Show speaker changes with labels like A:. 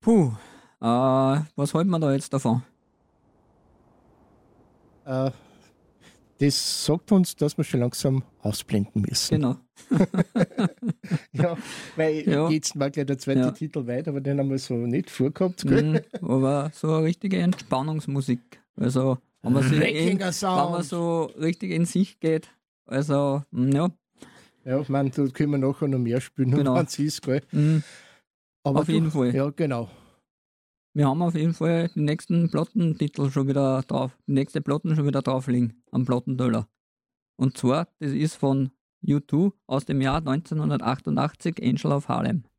A: Puh, was halten wir da jetzt davon?
B: Äh, Das sagt uns, dass wir schon langsam ausblenden müssen.
A: Genau.
B: Ja, weil
A: Ja.
B: jetzt war gleich der zweite
A: Ja.
B: Titel weiter, aber den haben wir so nicht vorgehabt. Gell?
A: Aber so eine richtige Entspannungsmusik. Also, wenn man,
B: Wreckinger
A: wenn
B: Sound.
A: man so richtig in sich geht. Also, ja.
B: Ja, ich meine, da können wir nachher noch mehr spielen,
A: Genau.
B: wenn es ist. Gell?
A: Mhm.
B: Aber
A: Auf jeden Fall.
B: Ja, genau.
A: Wir haben auf jeden Fall die nächsten Plattentitel schon wieder drauf, die nächste Platten schon wieder drauf liegen am Plattenteller. Und zwar, das ist von U2 aus dem Jahr 1988, Angel of Harlem.